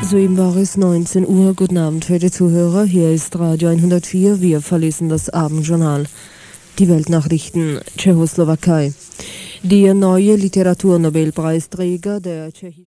Soeben war es 19 Uhr. Guten Abend für die Zuhörer. Hier ist Radio 104. Wir verlesen das Abendjournal. Die Weltnachrichten Tschechoslowakei. Der neue Literaturnobelpreisträger der